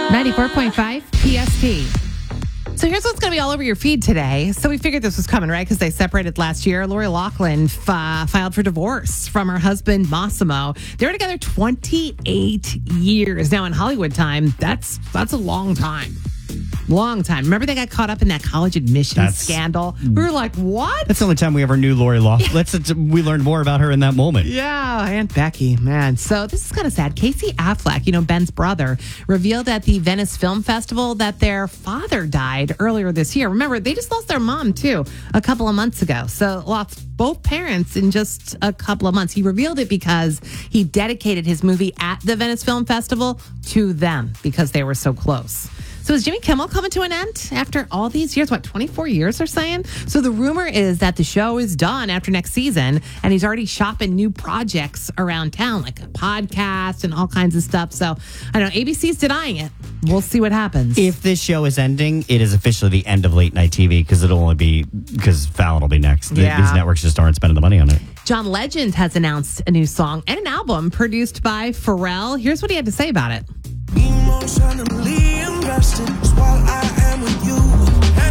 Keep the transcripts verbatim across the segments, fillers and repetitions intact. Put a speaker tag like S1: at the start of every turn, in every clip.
S1: ninety-four point five P S T. So here's what's going to be all over your feed today. So we figured this was coming, right? Because they separated last year. Lori Loughlin f- filed for divorce from her husband, Massimo. They were together twenty-eight years. Now, in Hollywood time, that's that's a long time. Long time. Remember they got caught up in that college admissions
S2: That's-
S1: scandal? We were like, what?
S2: That's the only time we ever knew Lori Loughlin. Let's we learned more about her in that moment.
S1: Yeah, Aunt Becky, man. So this is kind of sad. Casey Affleck, you know, Ben's brother, revealed at the Venice Film Festival that their father died earlier this year. Remember, they just lost their mom, too, a couple of months ago. So lost both parents in just a couple of months. He revealed it because he dedicated his movie at the Venice Film Festival to them because they were so close. So is Jimmy Kimmel coming to an end after all these years? What, twenty-four years they're saying? So the rumor is that the show is done after next season, and he's already shopping new projects around town, like a podcast and all kinds of stuff. So I don't know, A B C's denying it. We'll see what happens.
S2: If this show is ending, it is officially the end of late night T V because it'll only be because Fallon will be next. The-
S1: Yeah.
S2: These networks just aren't spending the money on it.
S1: John Legend has announced a new song and an album produced by Pharrell. Here's what he had to say about it.
S3: Emotionally invested is while I am with you, and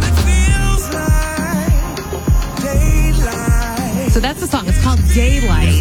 S3: it feels like daylight.
S1: So that's the song. It's called Daylight.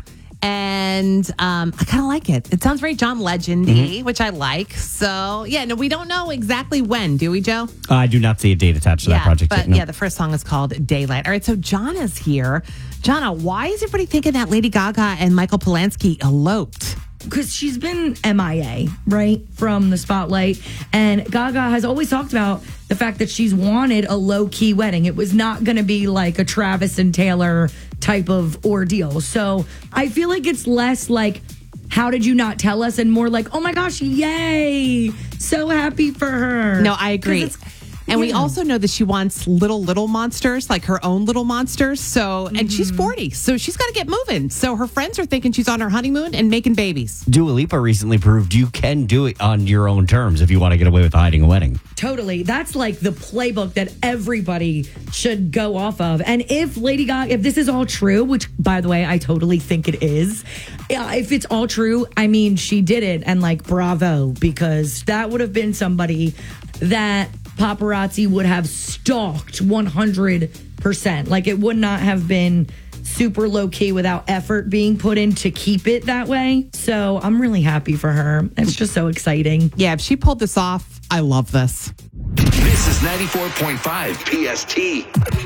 S1: And um, I kind of like it. It sounds very John Legend-y,
S2: Mm-hmm.
S1: which I like. So, yeah, no, we don't know exactly when, do we, Joe?
S2: Uh, I do not see a date attached to
S1: yeah,
S2: that project.
S1: but
S2: yet, no.
S1: yeah, the first song is called Daylight. All right, so John is here. Jonna, why is everybody thinking that Lady Gaga and Michael Polanski eloped?
S4: Because she's been M I A, right, from the spotlight. And Gaga has always talked about the fact that she's wanted a low-key wedding. It was not going to be like a Travis and Taylor type of ordeal. So I feel like it's less like, how did you not tell us? And more like, oh my gosh, yay. So happy for her.
S1: No, I agree.
S4: 'Cause it's-
S1: And we
S4: yeah.
S1: also know that she wants little, little monsters, like her own little monsters. So, and she's forty, so she's got to get moving. So her friends are thinking she's on her honeymoon and making babies.
S2: Dua Lipa recently proved you can do it on your own terms if you want to get away with hiding a wedding.
S4: Totally. That's like the playbook that everybody should go off of. And if Lady Gaga, if this is all true, which by the way, I totally think it is, yeah, if it's all true, I mean, she did it and like bravo, because that would have been somebody that paparazzi would have stalked one hundred percent. Like it would not have been super low key without effort being put in to keep it that way. So I'm really happy for her. It's just so exciting.
S1: Yeah, if she pulled this off, I love this.
S5: This is ninety-four point five P S T.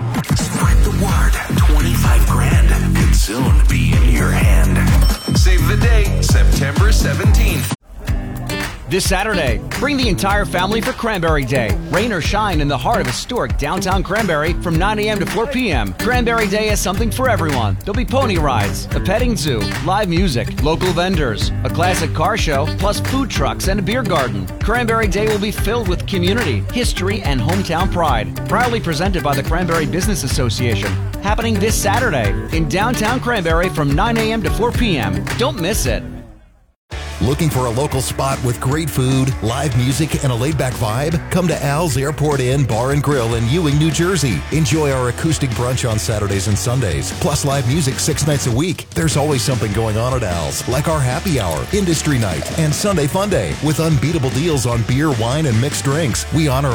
S5: Spread the word. twenty-five grand could soon be in your hand. Save the date, September seventeenth.
S6: This Saturday, bring the entire family for Cranberry Day. Rain or shine in the heart of historic downtown Cranberry from nine a.m. to four p.m. Cranberry Day has something for everyone. There'll be pony rides, a petting zoo, live music, local vendors, a classic car show, plus food trucks and a beer garden. Cranberry Day will be filled with community, history, and hometown pride. Proudly presented by the Cranberry Business Association. Happening this Saturday in downtown Cranberry from nine a.m. to four p.m. Don't miss it.
S7: Looking for a local spot with great food, live music, and a laid-back vibe? Come to Al's Airport Inn Bar and Grill in Ewing, New Jersey. Enjoy our acoustic brunch on Saturdays and Sundays, plus live music six nights a week. There's always something going on at Al's, like our happy hour, industry night, and Sunday fun day with unbeatable deals on beer, wine, and mixed drinks. We honor